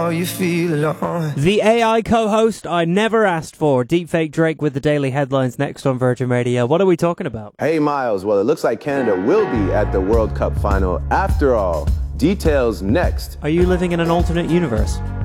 You feel alone. The AI co-host I never asked for, Deepfake Drake with the daily headlines next on Virgin Radio. What are we talking about? Hey, Miles. Well, it looks like Canada will be at the World Cup final after all. Details next. Are you living in an alternate universe?